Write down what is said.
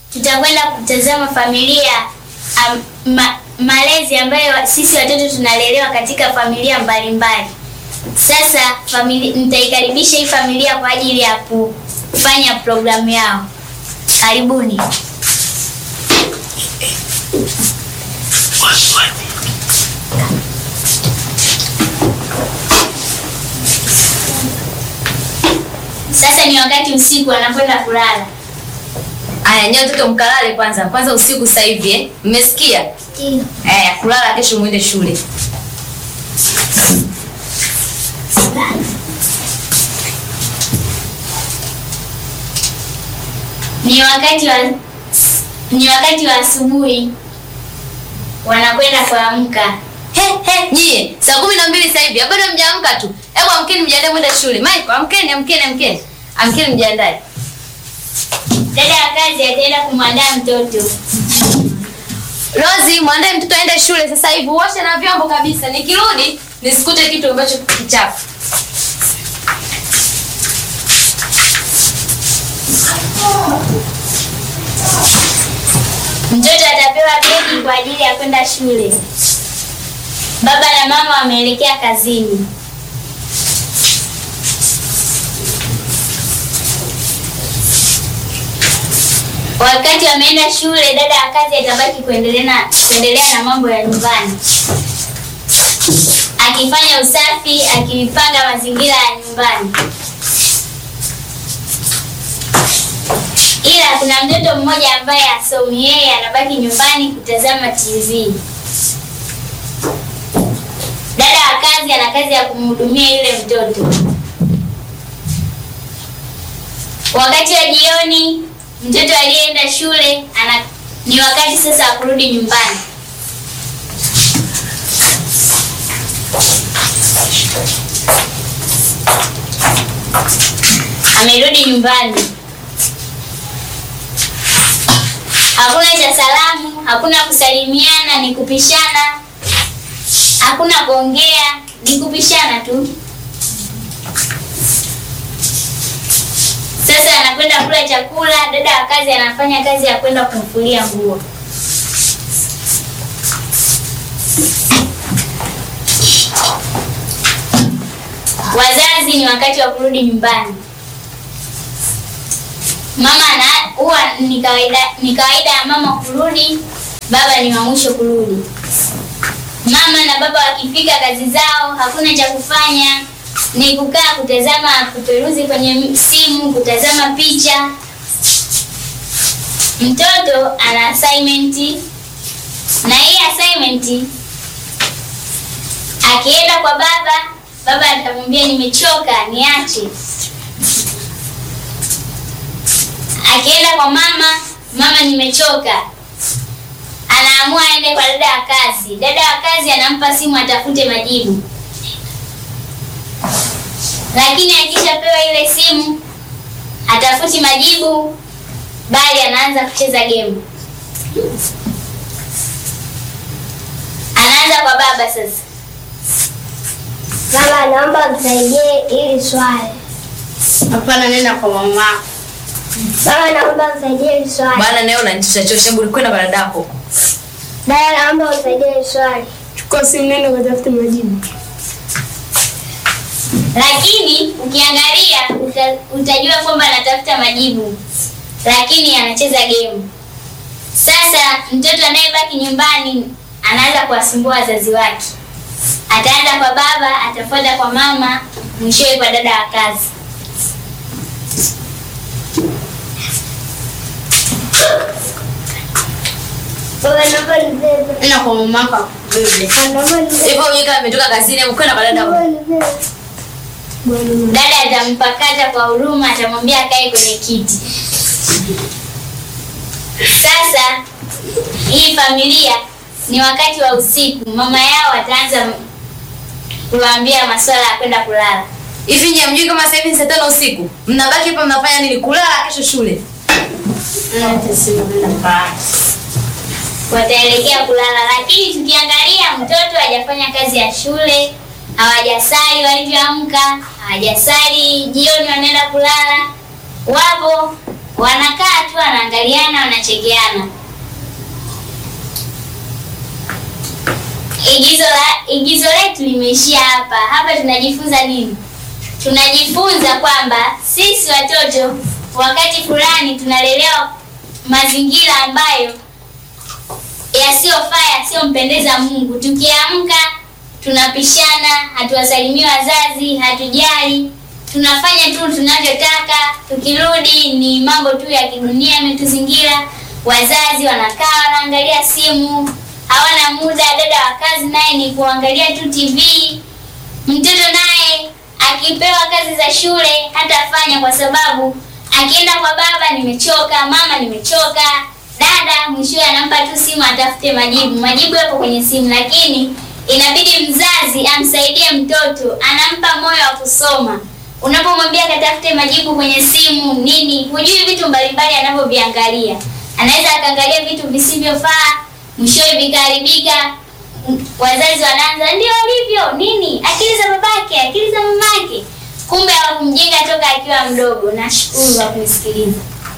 tutakwenda kutazama familia malezi ambayo sisi watoto tunalelewa katika familia mbalimbali. Sasa nitaikaribisha hii familia kwa ajili ya kufanya programu yao. Karibuni. Sasa ni wakati usiku wanakwenda kulala. Aya, nyote watoto mkalale kwanza usiku sasa hivi Mmesikia? Ndio. Kulala kesho muende shule. Ni wakati wa asubuhi. Wanakwenda kuamka. Nyie, saa 12 sasa hivi. Bado mjaamka tu. Hebu amkeni mjiandae muende shule. Michael, amkeni. Amkeni mjiandae. Dada wa kazi ataenda kumwandaa mtoto. Rozi, mwandae mtoto aende shule sasa hivi. Uoshe na vyombo kabisa. Nikirudi nisikute kitu ambacho kichafu. Mtoto atapewa begi kwa ajili ya kwenda shule. Baba na mama wameelekea kazini. Wakati wameenda shule, dada wa kazi atabaki kuendelea na mambo ya nyumbani, akifanya usafi, akipanga mazingira ya nyumbani. Ila kuna mtoto mmoja ambaye hasomi, yeye anabaki nyumbani kutazama TV. Dada wa kazi ana kazi ya kumhudumia yule mtoto. Wakati wa jioni, mtoto aliyeenda shule ni wakati sasa wa kurudi nyumbani. Amerudi nyumbani. Hakuna cha salamu, hakuna kusalimiana, ni kupishana. Hakuna kuongea, ni kupishana tu. Sasa anakwenda kula chakula, dada wa kazi anafanya kazi ya kwenda kumfulia nguo. Wazazi ni wakati wa kurudi nyumbani. Mama huwa ni kawaida ya mama kurudi, baba ni wa mwisho kurudi. Mama na baba wakifika kazi zao, hakuna cha kufanya, ni kukaa kutazama, kuperuzi kwenye simu, kutazama picha. Mtoto ana assignment, na hii assignment akienda kwa baba atamwambia nimechoka, niache. Akienda kwa mama nimechoka, anaamua aende kwa dada wa kazi. Dada wa kazi anampa simu atafute majibu. Lakini akishapewa ile simu atafuti majibu, bali anaanza kucheza game. Anaanza kwa baba sasa. Mama, naomba msaidie hili swali. Hapana, nenda kwa mama. Mama, naomba msaidie hili swali. Bwana, leo unanichosha, hebu kwenda kwa dadako. Dada, naomba msaidie hili swali. Chukua simu, nenda ukatafute majibu. Lakini ukiangalia utajua kwamba anatafuta majibu, lakini anacheza game. Sasa mtoto anayebaki nyumbani anaanza kuwasumbua wazazi wake. Ataanza kwa baba, atafuata kwa mama, mwishowe kwa dada wa kazi. Baba, naomba nibebe. Nenda kwa mama kwa bebe. Naomba nibebe. Hivyo wewe umetoka kazini, hebu kwenda kwa dadako. Dada atampakata kwa huruma, atamwambia akae kwenye kiti. Sasa hii familia ni wakati wa usiku, mama yao ataanza kuwaambia masuala ya kwenda kulala. Hivi nyie mjui kama sasa hivi ni saa 5 usiku? Mnabaki hapa mnafanya nini? Kulala kesho shule. Wataelekea kulala, lakini tukiangalia mtoto hajafanya kazi ya shule, hawajasali walivyoamka, hawajasali jioni wanaenda kulala. Wapo wanakaa tu wanaangalia wanaangaliana, wanachekeana. Igizo letu limeishia hapa. Hapa tunajifunza nini? Tunajifunza kwamba sisi watoto wakati fulani tunalelewa mazingira ambayo yasiyofaa, yasiyompendeza Mungu. Tukiamka tunapishana, hatuwasalimii wazazi, hatujali, tunafanya tu tunavyotaka. Tukirudi ni mambo tu ya kidunia yametuzingira. Wazazi wanakaa wanaangalia simu, hawana muda. Dada wa kazi naye ni kuangalia tu TV. Mtoto naye akipewa kazi za shule hatafanya, kwa sababu akienda kwa baba, nimechoka, mama nimechoka, dada, mwishowe anampa tu simu atafute majibu. Majibu yapo kwenye simu, lakini inabidi mzazi amsaidie mtoto, anampa moyo wa kusoma. Unapomwambia katafute majibu kwenye simu nini, hujui vitu mbalimbali anavyoviangalia. Anaweza akaangalia vitu visivyofaa, mwishowe vikaharibika. Wazazi wanaanza ndio alivyo nini, akili za babake, akili za mamake. Kumbe hawakumjenga toka akiwa mdogo. Nashukuru kwa kunisikiliza.